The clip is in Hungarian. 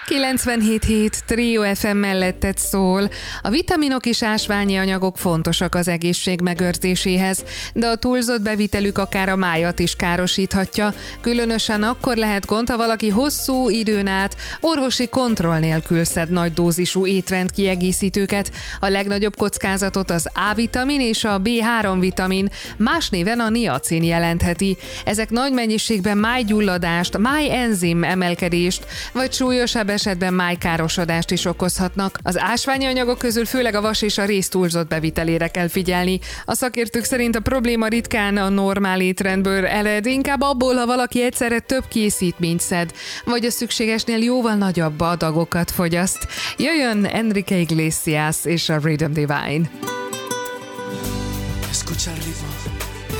97.7 Trio FM mellettet szól. A vitaminok és ásványi anyagok fontosak az egészség megőrzéséhez, de a túlzott bevitelük akár a májat is károsíthatja. Különösen akkor lehet gond, ha valaki hosszú időn át orvosi kontroll nélkül szed nagy dózisú étrendkiegészítőket. A legnagyobb kockázatot az A-vitamin és a B3 vitamin, más néven a niacin jelentheti. Ezek nagy mennyiségben májgyulladást, májenzim emelkedést, vagy súlyosabb esetben májkárosodást is okozhatnak. Az ásványi anyagok közül főleg a vas és a réz túlzott bevitelére kell figyelni. A szakértők szerint a probléma ritkán a normál étrendből ered, inkább abból, ha valaki egyszerre több készítményt szed, vagy a szükségesnél jóval nagyobb adagokat fogyaszt. Jöjjön Enrique Iglesias és a Rhythm Divine. Escucha el ritmo.